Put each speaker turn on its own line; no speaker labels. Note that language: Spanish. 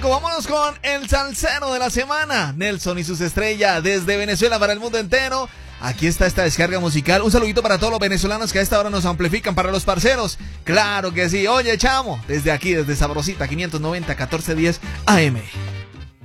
Vámonos con el salsero de la semana, Nelson y sus estrellas desde Venezuela para el mundo entero. Aquí está esta descarga musical. Un saludito para todos los venezolanos que a esta hora nos amplifican, para los parceros. Claro que sí. Oye, chamo, desde aquí, desde Sabrosita 590 1410 AM.